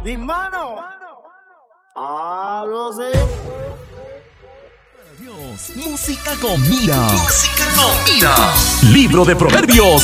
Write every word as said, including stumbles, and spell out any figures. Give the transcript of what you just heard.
Mis manos. Ah, no sé. Dios, música con mira. Música con mira. Libro de Proverbios